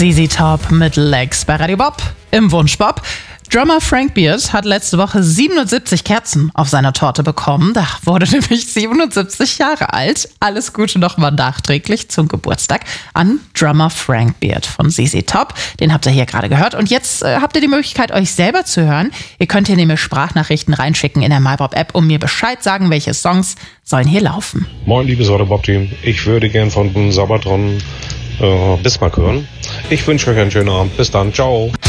ZZ Top mit Legs bei Radio Bob im Wunschbob. Drummer Frank Beard hat letzte Woche 77 Kerzen auf seiner Torte bekommen. Da wurde nämlich 77 Jahre alt. Alles Gute nochmal nachträglich zum Geburtstag an Drummer Frank Beard von ZZ Top. Den habt ihr hier gerade gehört. Und jetzt habt ihr die Möglichkeit, euch selber zu hören. Ihr könnt hier nämlich Sprachnachrichten reinschicken in der MyBob-App und mir Bescheid sagen, welche Songs sollen hier laufen. Moin, liebes Radio Bob-Team. Ich würde gern von Sabaton Bismarck hören. Ich wünsche euch einen schönen Abend. Bis dann. Ciao.